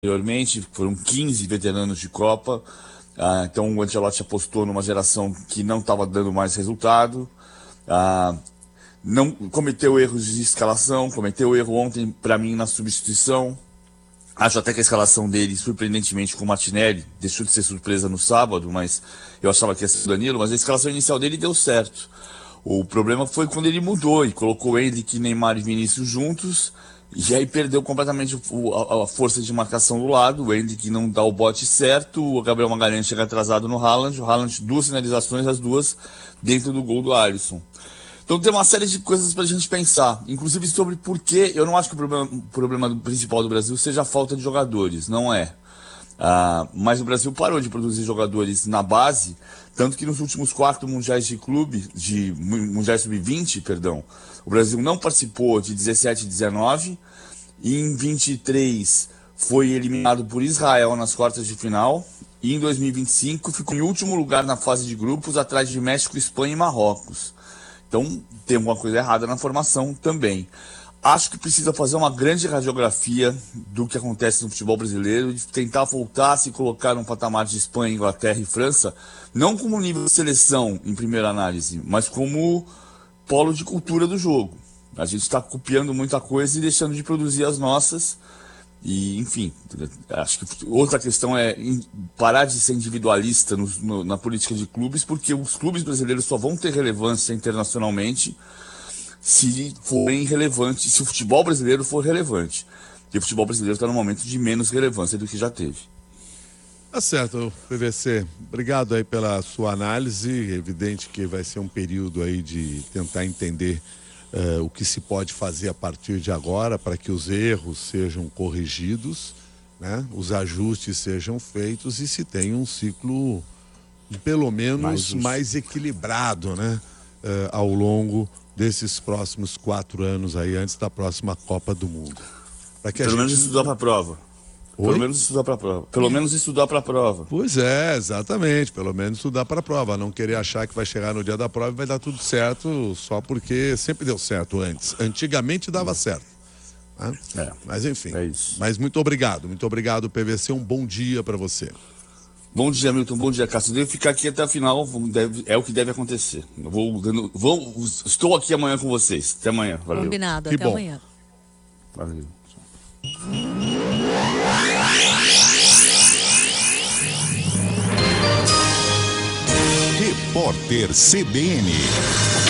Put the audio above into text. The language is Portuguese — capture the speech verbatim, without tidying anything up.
anteriormente, foram quinze veteranos de Copa, ah, então o Ancelotti apostou numa geração que não estava dando mais resultado, ah, não cometeu erros de escalação, cometeu erro ontem para mim na substituição. Acho até que a escalação dele, surpreendentemente com o Martinelli, deixou de ser surpresa no sábado, mas eu achava que ia ser o Danilo, mas a escalação inicial dele deu certo. O problema foi quando ele mudou e colocou Endrick, Neymar e Vinícius juntos, e aí perdeu completamente o, a, a força de marcação do lado. O Endrick não dá o bote certo, o Gabriel Magalhães chega atrasado no Haaland, o Haaland duas finalizações, as duas dentro do gol do Alisson. Então tem uma série de coisas pra gente pensar, inclusive sobre por que eu não acho que o problema, o problema principal do Brasil seja a falta de jogadores, não é. Ah, mas o Brasil parou de produzir jogadores na base, tanto que nos últimos quatro mundiais de clube, de mundiais sub vinte, perdão, o Brasil não participou de dezessete e dezenove, e em vinte e três foi eliminado por Israel nas quartas de final, e em dois mil e vinte e cinco ficou em último lugar na fase de grupos, atrás de México, Espanha e Marrocos. Então tem alguma coisa errada na formação também. Acho que precisa fazer uma grande radiografia do que acontece no futebol brasileiro, de tentar voltar a se colocar num patamar de Espanha, Inglaterra e França, não como nível de seleção em primeira análise, mas como polo de cultura do jogo. A gente está copiando muita coisa e deixando de produzir as nossas. E, enfim, acho que outra questão é parar de ser individualista no, no, na política de clubes, porque os clubes brasileiros só vão ter relevância internacionalmente se forem relevantes, se o futebol brasileiro for relevante. E o futebol brasileiro está num momento de menos relevância do que já teve. Tá certo, P V C. Obrigado aí pela sua análise. É evidente que vai ser um período aí de tentar entender uh, o que se pode fazer a partir de agora para que os erros sejam corrigidos, né? Os ajustes sejam feitos e se tenha um ciclo pelo menos mais, mais equilibrado, né? Uh, ao longo desses próximos quatro anos aí, antes da próxima Copa do Mundo. Pra que Pelo a menos gente... estudar para a prova. Oi? Pelo menos estudar para a prova. Pelo menos estudar para a prova. Pois é, exatamente. Pelo menos estudar para a prova. Não querer achar que vai chegar no dia da prova e vai dar tudo certo só porque sempre deu certo antes. Antigamente dava certo. Né? É, Mas enfim. É isso. Mas muito obrigado. Muito obrigado, P V C. Um bom dia para você. Bom dia, Milton. Bom dia, Cássio. Devo ficar aqui até a final. Deve, é o que deve acontecer. Eu vou, vou, estou aqui amanhã com vocês. Até amanhã. Valeu. Combinado. Que até bom. amanhã. Valeu. Repórter C B N.